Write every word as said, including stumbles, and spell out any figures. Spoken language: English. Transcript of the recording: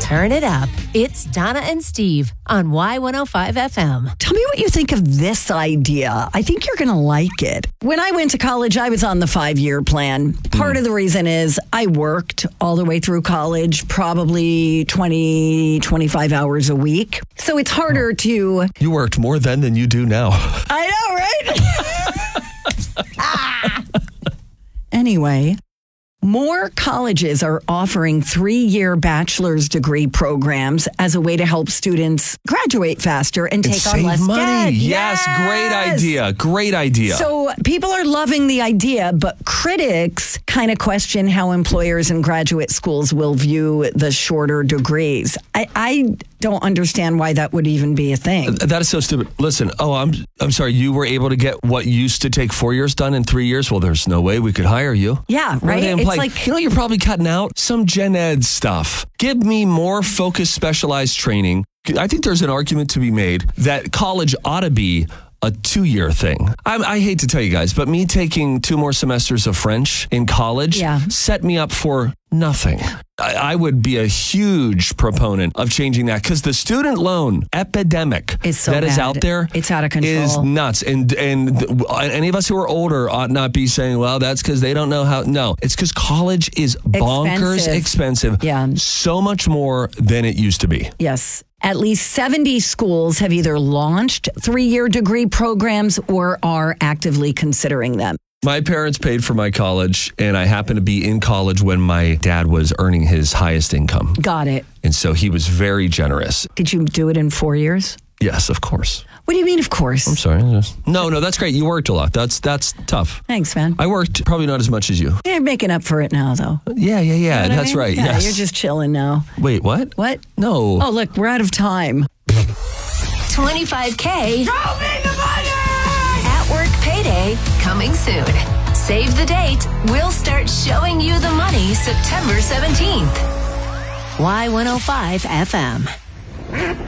Turn it up. It's Donna and Steve on Y one oh five F M. Tell me what you think of this idea. I think you're going to like it. When I went to college, I was on the five-year plan. Part mm. of the reason is I worked all the way through college, probably twenty, twenty-five hours a week. So it's harder to... You worked more then than you do now. I know, right? ah. Anyway... More colleges are offering three-year bachelor's degree programs as a way to help students graduate faster and take and on less money. debt. Yes, yes, great idea. Great idea. So people are loving the idea, but critics kind of question how employers and graduate schools will view the shorter degrees. I, I don't understand why that would even be a thing. That is so stupid. Listen, oh, I'm I'm sorry. You were able to get what used to take four years done in three years? Well, there's no way we could hire you. Yeah, right? It's like, you know, you're probably cutting out some gen ed stuff. Give me more focused, specialized training. I think there's an argument to be made that college ought to be a two-year thing. I, I hate to tell you guys, but me taking two more semesters of French in college yeah. set me up for nothing. I, I would be a huge proponent of changing that because the student loan epidemic is so that bad. is out there it's out of control. Is nuts. And and any of us who are older ought not be saying, well, that's because they don't know how. No, it's because college is bonkers expensive. expensive. Yeah. So much more than it used to be. Yes. At least seventy schools have either launched three-year degree programs or are actively considering them. My parents paid for my college, and I happened to be in college when my dad was earning his highest income. Got it. And so he was very generous. Did you do it in four years? Yes, of course. What do you mean, of course? I'm sorry. No, no, that's great. You worked a lot. That's that's tough. Thanks, man. I worked probably not as much as you. You're making up for it now, though. Yeah, yeah, yeah. You know that's I mean? right. Yeah, yes. You're just chilling now. Wait, what? What? No. Oh, look, we're out of time. twenty-five K. Show me the money! At Work Payday coming soon. Save the date. We'll start showing you the money September seventeenth. Y one oh five F M.